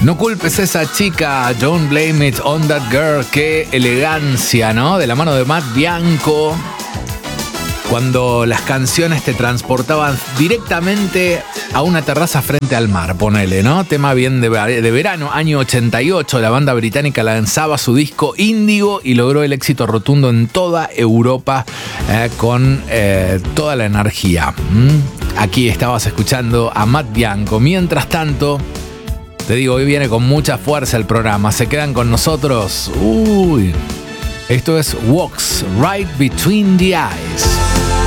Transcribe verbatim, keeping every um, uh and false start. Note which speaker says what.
Speaker 1: No culpes a esa chica, don't blame it on that girl. Qué elegancia, ¿no? De la mano de Matt Bianco. Cuando las canciones te transportaban directamente a una terraza frente al mar, ponele, ¿no? Tema bien de, de verano, año ochenta y ocho, la banda británica lanzaba su disco Índigo y logró el éxito rotundo en toda Europa eh, con eh, toda la energía. ¿Mm? Aquí estabas escuchando a Matt Bianco. Mientras tanto, te digo, hoy viene con mucha fuerza el programa. ¿Se quedan con nosotros? Uy, esto es Walks Right Between the Eyes.